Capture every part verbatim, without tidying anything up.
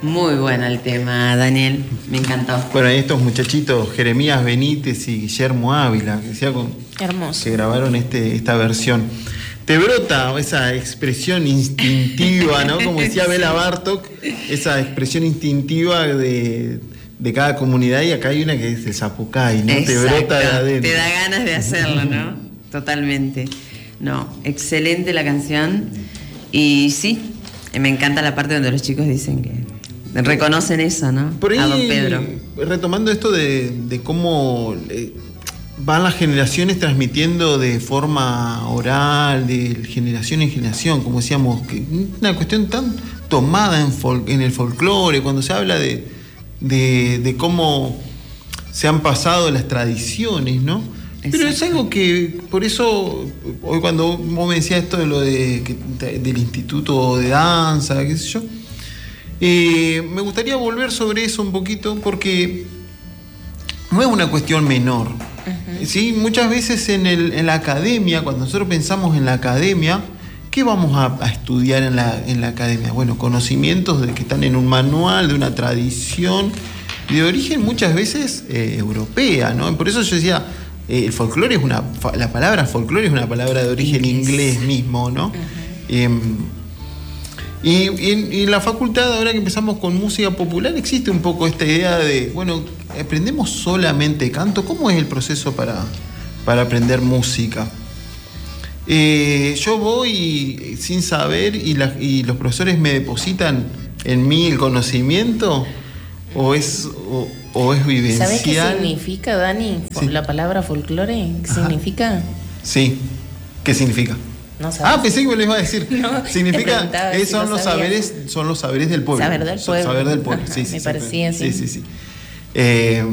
Muy bueno el tema, Daniel, me encantó. Bueno, hay estos muchachitos, Jeremías Benítez y Guillermo Ávila, que, sea con, que grabaron este, esta versión. Te brota esa expresión instintiva, ¿no? Como decía Bela Bartok, esa expresión instintiva de, de cada comunidad, y acá hay una que es el Zapucay, ¿no? Exacto. Te brota de adentro. Te da ganas de hacerlo, ¿no? Totalmente. No, excelente la canción. Y sí, me encanta la parte donde los chicos dicen que reconocen eso, ¿no? Por ahí, a don Pedro. Retomando esto de, de cómo eh, van las generaciones transmitiendo de forma oral, de generación en generación, como decíamos, que una cuestión tan tomada en, fol en el folclore, cuando se habla de, de, de cómo se han pasado las tradiciones, ¿no? Exacto. Pero es algo que, por eso, hoy cuando vos me decías esto de lo de, que, del instituto de danza, qué sé yo, Eh, me gustaría volver sobre eso un poquito, porque no es una cuestión menor. Uh-huh. ¿Sí? Muchas veces en, el, en la academia, cuando nosotros pensamos en la academia, ¿qué vamos a, a estudiar en la, en la academia? Bueno, conocimientos de que están en un manual, de una tradición de origen muchas veces eh, europea, ¿no? Por eso yo decía, eh, el folclore es una, la palabra folclore es una palabra de origen inglés, inglés mismo, ¿no? Uh-huh. eh, Y, y, y en la facultad, ahora que empezamos con música popular, existe un poco esta idea de, bueno, ¿aprendemos solamente canto? ¿Cómo es el proceso para, para aprender música? Eh, yo voy sin saber y, la, y los profesores me depositan en mí el conocimiento, o es, o, o es vivencial. ¿Sabés qué significa, Dani? Sí. La palabra folclore, ¿qué Ajá. significa? Sí, ¿qué significa? No ah, pensé que me lo iba a decir. No, significa, eh, son, si los saberes, son los saberes del pueblo. Saber del pueblo. Saber del pueblo, Ajá, sí, sí. Me sí, parecía sí, así. Sí, sí, sí. Eh,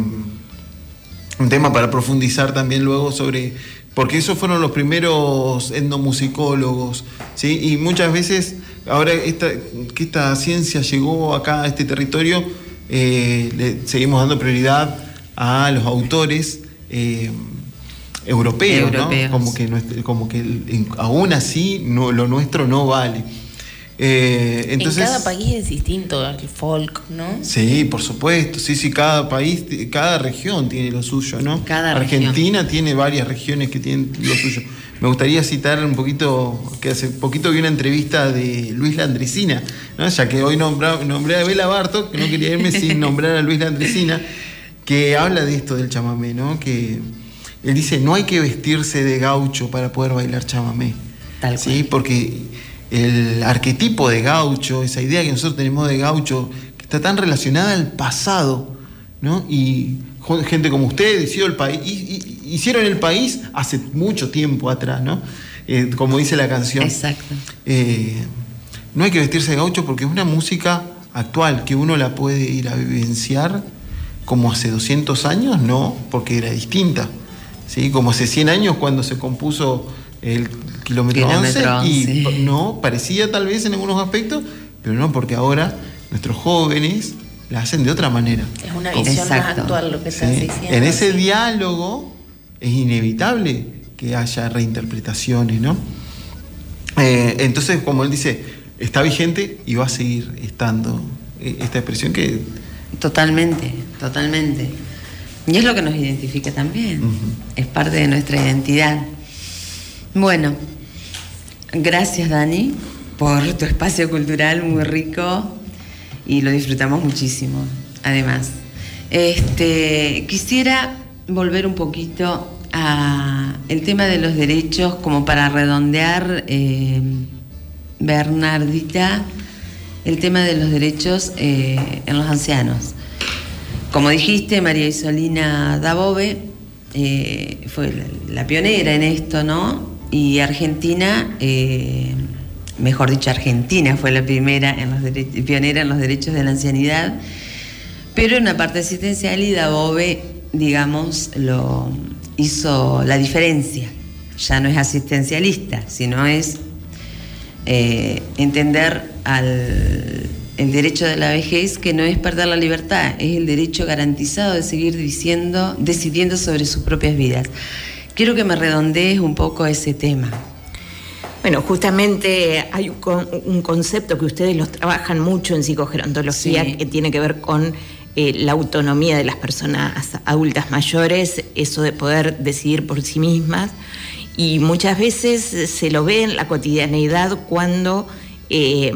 un tema para profundizar también luego sobre, porque esos fueron los primeros etnomusicólogos, ¿sí? Y muchas veces, ahora esta, que esta ciencia llegó acá a este territorio, eh, le seguimos dando prioridad a los autores eh, europeos, europeos, ¿no? Como que, nuestro, como que aún así no, lo nuestro no vale. Eh, entonces, en cada país es distinto el folk, ¿no? Sí, por supuesto, sí, sí, cada país, cada región tiene lo suyo, ¿no? Cada Argentina región. tiene varias regiones que tienen lo suyo. Me gustaría citar un poquito, que hace poquito vi una entrevista de Luis Landricina, ¿no? Ya que hoy nombré, nombré a Bela Bartok, que no quería irme sin nombrar a Luis Landricina, que habla de esto del chamamé, ¿no? Que él dice, no hay que vestirse de gaucho para poder bailar chamamé. Tal cual. ¿Sí? Porque el arquetipo de gaucho, esa idea que nosotros tenemos de gaucho, que está tan relacionada al pasado, ¿no? Y gente como ustedes hicieron el país, hicieron el país hace mucho tiempo atrás, ¿no? Eh, como dice la canción. Exacto. Eh, no hay que vestirse de gaucho porque es una música actual, que uno la puede ir a vivenciar como hace doscientos años, no, porque era distinta. ¿Sí? Como hace cien años cuando se compuso el kilómetro, kilómetro once, y once. No, parecía tal vez en algunos aspectos, pero no, porque ahora nuestros jóvenes la hacen de otra manera. Es una visión Exacto. más actual lo que estás ¿Sí? diciendo. En ese ¿sí? diálogo es inevitable que haya reinterpretaciones, ¿no? Eh, entonces, como él dice, está vigente y va a seguir estando esta expresión que... Totalmente, totalmente. Y es lo que nos identifica también, uh-huh. es parte de nuestra identidad. Bueno, gracias Dani por tu espacio cultural muy rico y lo disfrutamos muchísimo, además. Este, quisiera volver un poquito a el tema de los derechos, como para redondear, eh, Bernardita, el tema de los derechos eh, en los ancianos. Como dijiste, María Isolina Dabove eh, fue la, la pionera en esto, ¿no? Y Argentina, eh, mejor dicho, Argentina fue la primera en los dere- pionera en los derechos de la ancianidad, pero en la parte asistencial, y Dabove, digamos, lo hizo la diferencia. Ya no es asistencialista, sino es eh, entender al el derecho de la vejez, que no es perder la libertad, es el derecho garantizado de seguir diciendo, decidiendo sobre sus propias vidas. Quiero que me redondees un poco ese tema. Bueno, justamente hay un, con, un concepto que ustedes los trabajan mucho en psicogerontología, sí, que tiene que ver con eh, la autonomía de las personas adultas mayores, eso de poder decidir por sí mismas, y muchas veces se lo ve en la cotidianeidad cuando eh,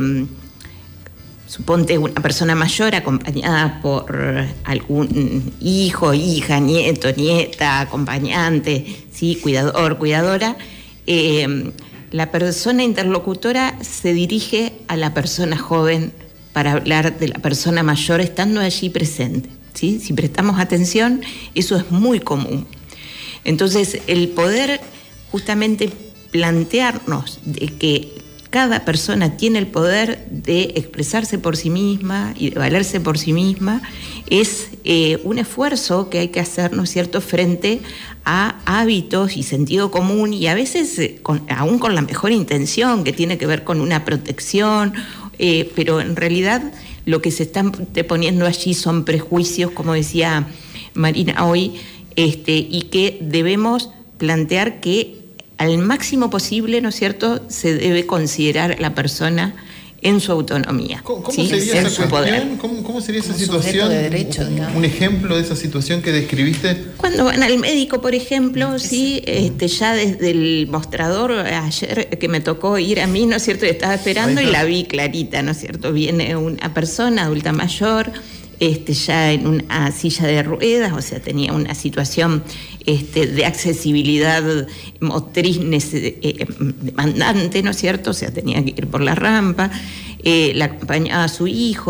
suponte una persona mayor acompañada por algún hijo, hija, nieto, nieta, acompañante, ¿sí? Cuidador, cuidadora, eh, la persona interlocutora se dirige a la persona joven para hablar de la persona mayor estando allí presente, ¿sí? Si prestamos atención, eso es muy común. Entonces, el poder justamente plantearnos de que cada persona tiene el poder de expresarse por sí misma y de valerse por sí misma es eh, un esfuerzo que hay que hacer, ¿no es cierto?, frente a hábitos y sentido común, y a veces eh, con, aún con la mejor intención, que tiene que ver con una protección, eh, pero en realidad lo que se están poniendo allí son prejuicios, como decía Marina hoy, este, y que debemos plantear que al máximo posible, ¿no es cierto?, se debe considerar a la persona en su autonomía. ¿Cómo, cómo ¿sí? sería en esa su poder. ¿Cómo, ¿Cómo sería esa Como situación? de derecho, un, un ejemplo de esa situación que describiste. Cuando van al médico, por ejemplo, sí, este, ya desde el mostrador, ayer que me tocó ir a mí, ¿no es cierto?, y estaba esperando y la vi clarita, ¿no es cierto? Viene una persona adulta mayor, Este, ya en una silla de ruedas, o sea, tenía una situación este, de accesibilidad motriz eh, demandante, ¿no es cierto? O sea, tenía que ir por la rampa, eh, la acompañaba a su hijo,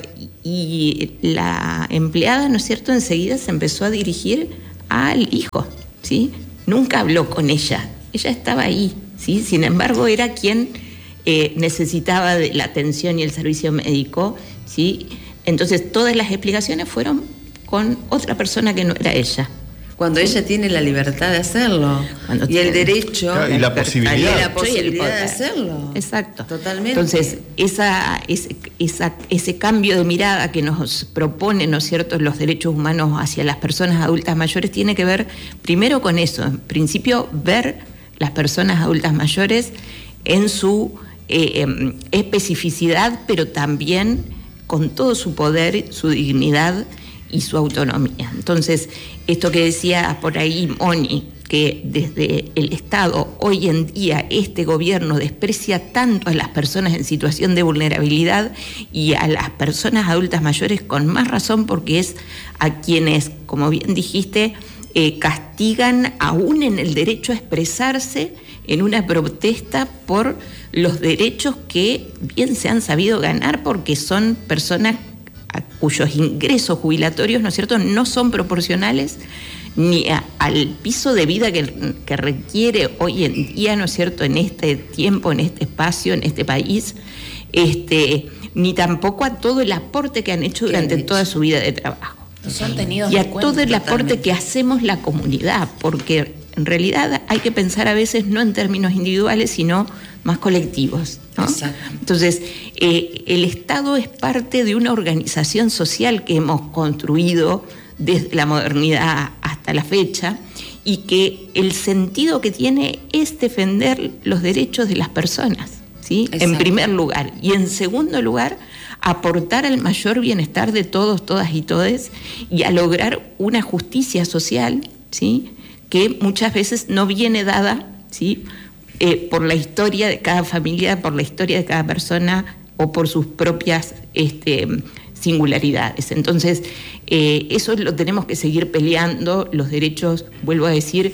y la empleada, ¿no es cierto?, enseguida se empezó a dirigir al hijo, ¿sí? Nunca habló con ella, ella estaba ahí, ¿sí? Sin embargo, era quien eh, necesitaba de la atención y el servicio médico, ¿sí? Entonces, todas las explicaciones fueron con otra persona que no era ella. Cuando ella tiene la libertad de hacerlo. Cuando y tiene, el derecho. Claro, y la posibilidad. Y la y posibilidad el de hacerlo. Exacto. Totalmente. Entonces, esa, ese, esa, ese cambio de mirada que nos propone, ¿no es cierto?, los derechos humanos hacia las personas adultas mayores tiene que ver primero con eso. En principio, ver las personas adultas mayores en su eh, eh, especificidad, pero también con todo su poder, su dignidad y su autonomía. Entonces, esto que decía por ahí Moni, que desde el Estado hoy en día este gobierno desprecia tanto a las personas en situación de vulnerabilidad y a las personas adultas mayores con más razón, porque es a quienes, como bien dijiste, eh, castigan aún en el derecho a expresarse en una protesta por los derechos que bien se han sabido ganar, porque son personas a cuyos ingresos jubilatorios, ¿no es cierto?, no son proporcionales ni a, al piso de vida que, que requiere hoy en día, ¿no es cierto?, en este tiempo, en este espacio, en este país, este, ni tampoco a todo el aporte que han hecho durante toda su vida de trabajo. Son tenidos y a en cuenta, todo el aporte totalmente. que hacemos la comunidad, porque en realidad hay que pensar a veces no en términos individuales, sino más colectivos, ¿no? Exacto. Entonces, eh, el Estado es parte de una organización social que hemos construido desde la modernidad hasta la fecha, y que el sentido que tiene es defender los derechos de las personas, ¿sí? Exacto. En primer lugar. Y en segundo lugar, aportar al mayor bienestar de todos, todas y todes, y a lograr una justicia social, ¿sí?, que muchas veces no viene dada, ¿sí?, eh, por la historia de cada familia, por la historia de cada persona o por sus propias este, singularidades. Entonces, eh, eso lo tenemos que seguir peleando. Los derechos, vuelvo a decir,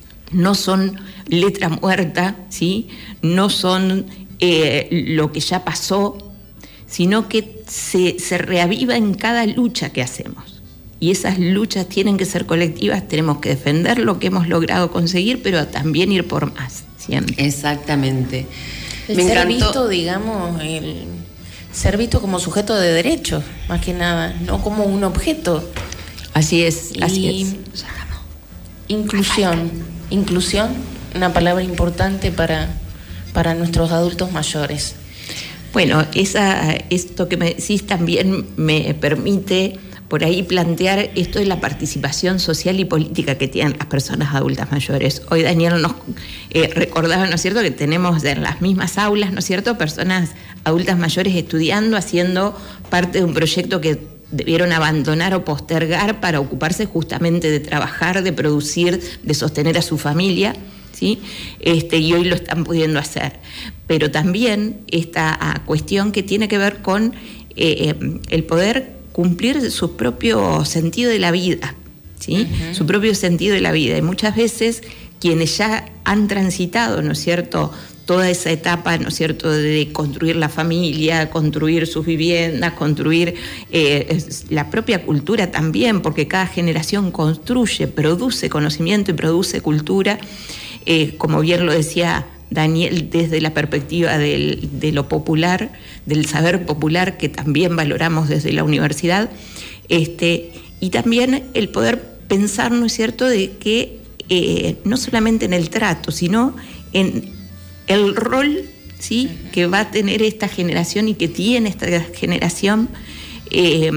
no son letra muerta, ¿sí?, no son eh, lo que ya pasó, sino que se, se reaviva en cada lucha que hacemos. Y esas luchas tienen que ser colectivas, tenemos que defender lo que hemos logrado conseguir, pero también ir por más, siempre. Exactamente. El Me ser encantó. visto, digamos, el ser visto como sujeto de derechos, más que nada, no como un objeto. Así es, así Y es. inclusión, inclusión, una palabra importante para, para nuestros adultos mayores. Bueno, esa, esto que me decís también me permite por ahí plantear esto de la participación social y política que tienen las personas adultas mayores. Hoy Daniel nos eh, recordaba, ¿no es cierto?, que tenemos en las mismas aulas, ¿no es cierto?, personas adultas mayores estudiando, haciendo parte de un proyecto que debieron abandonar o postergar para ocuparse justamente de trabajar, de producir, de sostener a su familia, ¿sí? Este, y hoy lo están pudiendo hacer. Pero también esta cuestión que tiene que ver con eh, el poder cumplir su propio sentido de la vida, ¿sí? Uh-huh. Su propio sentido de la vida. Y muchas veces quienes ya han transitado, ¿no es cierto?, toda esa etapa, ¿no es cierto?, de construir la familia, construir sus viviendas, construir eh, la propia cultura también, porque cada generación construye, produce conocimiento y produce cultura, eh, como bien lo decía Daniel, desde la perspectiva del, de lo popular, del saber popular, que también valoramos desde la universidad, este, y también el poder pensar, ¿no es cierto?, de que eh, no solamente en el trato, sino en el rol, ¿sí?, que va a tener esta generación y que tiene esta generación eh,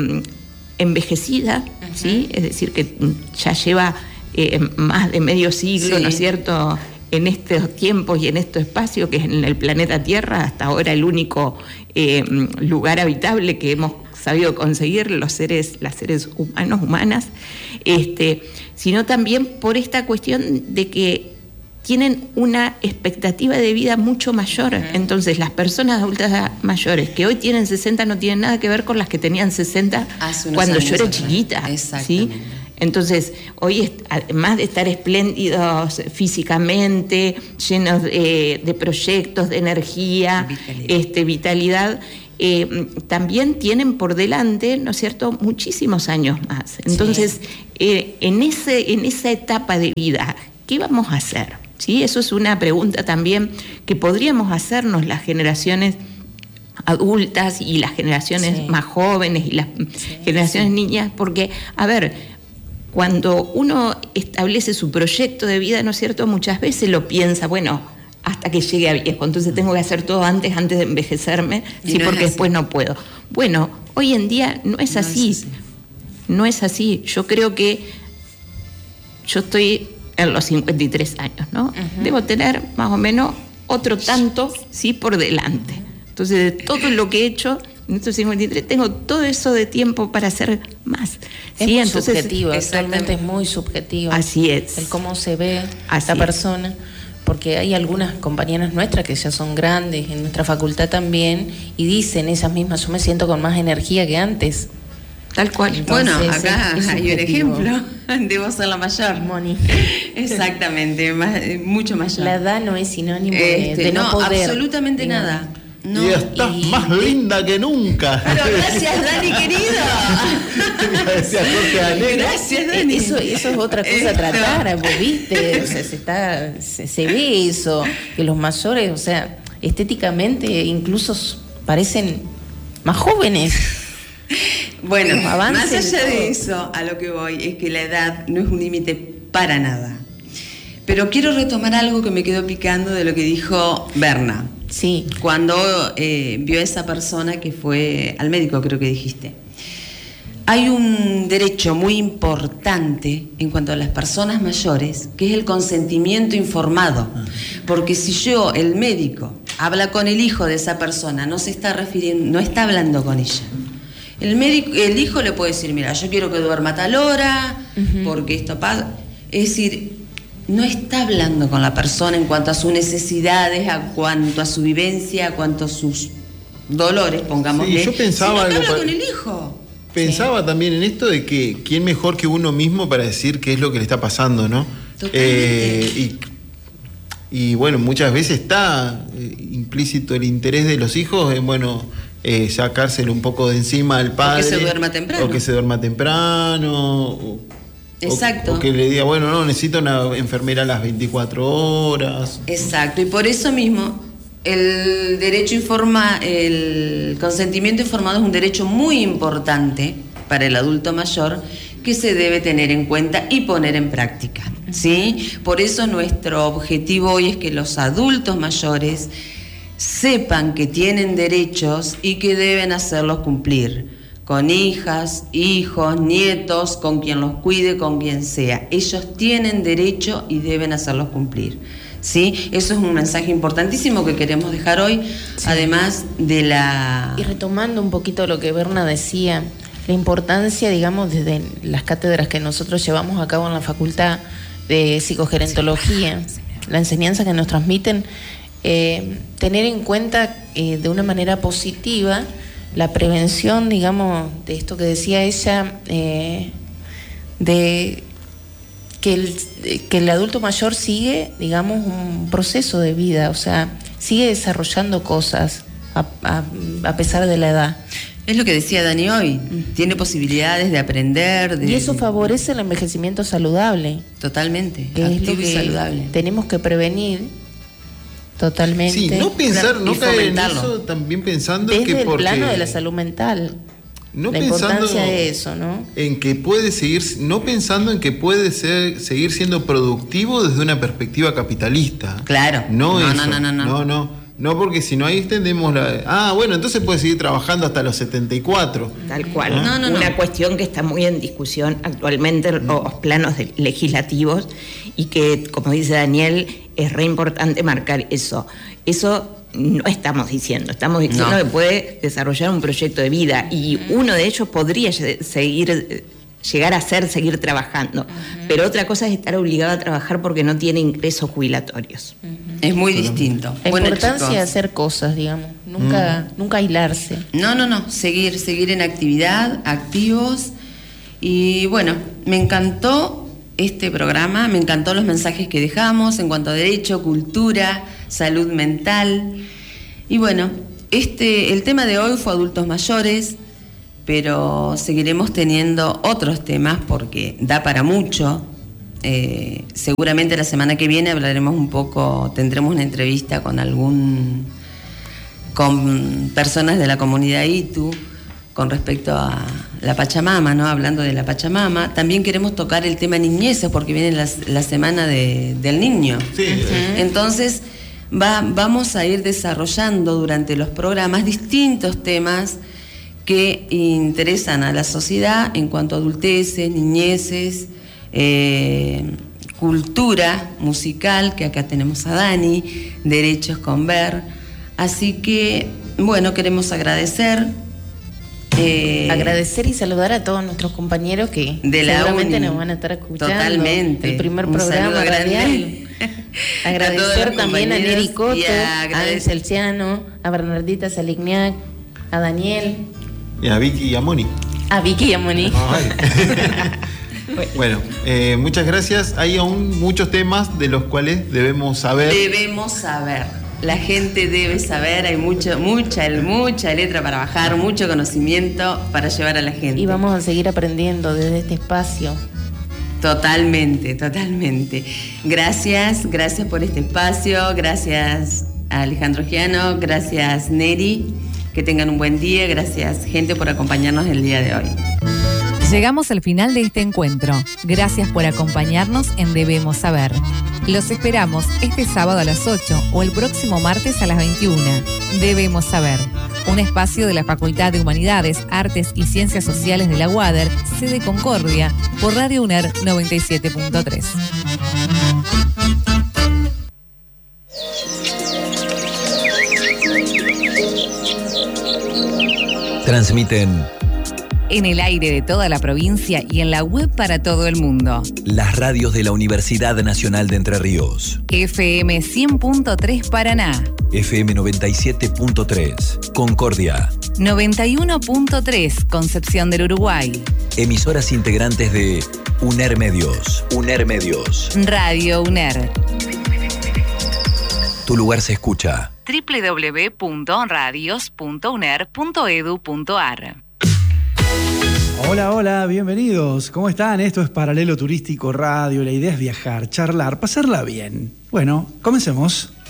envejecida, ¿sí?, es decir, que ya lleva eh, más de medio siglo, sí, ¿no es cierto?, en estos tiempos y en este espacio que es en el planeta Tierra, hasta ahora el único eh, lugar habitable que hemos sabido conseguir los seres, las seres humanos, humanas, este, sino también por esta cuestión de que tienen una expectativa de vida mucho mayor. Uh-huh. Entonces, las personas adultas mayores que hoy tienen sesenta no tienen nada que ver con las que tenían sesenta cuando yo era chiquita. ¿Sí? Entonces, hoy, además de estar espléndidos físicamente, llenos de, de proyectos, de energía, vitalidad, este, vitalidad eh, también tienen por delante, ¿no es cierto?, muchísimos años más. Entonces, sí. eh, en, ese, en esa etapa de vida, ¿qué vamos a hacer? ¿Sí? Eso es una pregunta también que podríamos hacernos las generaciones adultas y las generaciones sí. más jóvenes y las sí, generaciones sí. niñas, porque, a ver, cuando uno establece su proyecto de vida, ¿no es cierto?, muchas veces lo piensa, bueno, hasta que llegue a viejo, entonces tengo que hacer todo antes, antes de envejecerme, sí, no porque después no puedo. Bueno, hoy en día no es así, no es así. No es así. Yo creo que yo estoy en los cincuenta y tres años, ¿no? Uh-huh. Debo tener más o menos otro tanto, sí, por delante. Entonces, de todo lo que he hecho en estos cincuenta y tres, tengo todo eso de tiempo para hacer más. Es ¿sí? muy Entonces, subjetivo, actualmente es muy subjetivo. Así es. El cómo se ve así la es. persona, porque hay algunas compañeras nuestras que ya son grandes, en nuestra facultad también, y dicen esas mismas, yo me siento con más energía que antes. Tal cual. Entonces, bueno, acá es, es hay un ejemplo. Debo ser la mayor. Moni. Exactamente, más, mucho mayor. La edad no es sinónimo este, de, de no, no poder. Absolutamente digamos. Nada. No, y estás y, más linda que nunca. Pero gracias, Dani, querida. Gracias, Dani. Eso, eso es otra cosa a tratar, vos viste. O sea, se, está, se, se ve eso, que los mayores, o sea, estéticamente incluso parecen más jóvenes. Bueno, más allá de eso, a lo que voy es que la edad no es un límite para nada. Pero quiero retomar algo que me quedó picando de lo que dijo Berna. Sí. Cuando eh, vio a esa persona que fue al médico, creo que dijiste. Hay un derecho muy importante en cuanto a las personas mayores, que es el consentimiento informado. Porque si yo, el médico, habla con el hijo de esa persona, no se está refiriendo, no está hablando con ella. El médico, el hijo le puede decir, mira, yo quiero que duerma a tal hora, uh-huh. porque esto pasa. Es decir, no está hablando con la persona en cuanto a sus necesidades, a cuanto a su vivencia, a cuanto a sus dolores, pongámosle. Sí, yo pensaba sino que algo habla pa- con el hijo. Pensaba sí. también en esto de que quién mejor que uno mismo para decir qué es lo que le está pasando, ¿no? Totalmente. Eh, y, y bueno, muchas veces está eh, implícito el interés de los hijos en, bueno, eh, sacárselo un poco de encima al padre. O que se duerma temprano. O que se duerma temprano. O, Exacto. O, o que le diga, bueno, no, necesito una enfermera a las veinticuatro horas. Exacto, y por eso mismo el derecho informa, el consentimiento informado es un derecho muy importante para el adulto mayor que se debe tener en cuenta y poner en práctica, ¿sí? Por eso nuestro objetivo hoy es que los adultos mayores sepan que tienen derechos y que deben hacerlos cumplir. con hijas, hijos, nietos, con quien los cuide, con quien sea. Ellos tienen derecho y deben hacerlos cumplir. ¿Sí? Eso es un mensaje importantísimo que queremos dejar hoy, sí. Además de la... Y retomando un poquito lo que Berna decía, la importancia, digamos, desde las cátedras que nosotros llevamos a cabo en la Facultad de Psicogerontología, la enseñanza que nos transmiten, eh, tener en cuenta eh, de una manera positiva la prevención, digamos, de esto que decía ella, eh, de que el, que el adulto mayor sigue, digamos, un proceso de vida, o sea, sigue desarrollando cosas a, a, a pesar de la edad. Es lo que decía Dani hoy, mm. tiene posibilidades de aprender. De, y eso favorece el envejecimiento saludable. Totalmente, que activo es lo que y saludable. Tenemos que prevenir totalmente. Sí, no pensar, no caer en fomentarlo. eso también pensando desde que el porque... plano de la salud mental. No la pensando importancia de eso, ¿no? En que puede seguir, no pensando en que puede ser, seguir siendo productivo desde una perspectiva capitalista. Claro. No, no, eso. no, no, no, no. No, no. No, porque si no ahí extendemos la... Ah, bueno, entonces puede seguir trabajando hasta los setenta y cuatro. Tal cual. No, no, Una no. cuestión que está muy en discusión actualmente en los planos de- legislativos y que, como dice Daniel, es re importante marcar eso. Eso no estamos diciendo, estamos diciendo No. que puede desarrollar un proyecto de vida y uno de ellos podría lle- seguir... llegar a ser, seguir trabajando. Uh-huh. Pero otra cosa es estar obligado a trabajar porque no tiene ingresos jubilatorios. Uh-huh. Es muy distinto. La Bueno, importancia chicos, de hacer cosas, digamos, nunca, mm. nunca aislarse. No, no, no, seguir, seguir en actividad, activos. Y bueno, me encantó este programa, me encantó los mensajes que dejamos en cuanto a derecho, cultura, salud mental. Y bueno, este, el tema de hoy fue adultos mayores, pero seguiremos teniendo otros temas porque da para mucho. Eh, seguramente la semana que viene hablaremos un poco, tendremos una entrevista con algún con personas de la comunidad Itu con respecto a la Pachamama, ¿no? Hablando de la Pachamama. También queremos tocar el tema niñeces porque viene la, la semana de, del niño. Sí. Uh-huh. Entonces va, vamos a ir desarrollando durante los programas distintos temas que interesan a la sociedad en cuanto a adulteces, niñeces, eh, cultura musical, que acá tenemos a Dani, derechos con Ver. Así que, bueno, queremos agradecer. Eh, Agradecer y saludar a todos nuestros compañeros que de la seguramente uni. nos van a estar escuchando. Totalmente. El primer Un programa saludo radial. Agradecer a también a Neri Coto, a, a Alex Celciano, a Bernardita Salignac, a Daniel, Y a Vicky y a Moni. a Vicky y a Moni. Bueno, eh, muchas gracias. Hay aún muchos temas de los cuales debemos saber. Debemos saber. La gente debe saber, hay mucho, mucha, mucha letra para bajar, mucho conocimiento para llevar a la gente. Y vamos a seguir aprendiendo desde este espacio. Totalmente, totalmente. Gracias, gracias por este espacio, gracias a Alejandro Giano, gracias Neri, que tengan un buen día, gracias gente por acompañarnos el día de hoy. Llegamos al final de este encuentro. Gracias por acompañarnos en Debemos Saber. Los esperamos este sábado a las ocho o el próximo martes a las veintiuna. Debemos Saber. Un espacio de la Facultad de Humanidades, Artes y Ciencias Sociales de la UADER, sede Concordia, por Radio UNER noventa y siete punto tres. Transmiten En el aire de toda la provincia y en la web para todo el mundo. las radios de la Universidad Nacional de Entre Ríos. F M cien punto tres Paraná, F M noventa y siete punto tres, Concordia. noventa y uno punto tres Concepción del Uruguay, Emisoras integrantes de UNER Medios. UNER Medios. Radio UNER, Tu lugar se escucha. doble u doble u doble u punto radios punto uner punto edu punto ar. Hola, hola, bienvenidos. ¿Cómo están? Esto es Paralelo Turístico Radio. La idea es viajar, charlar, pasarla bien. Bueno, comencemos.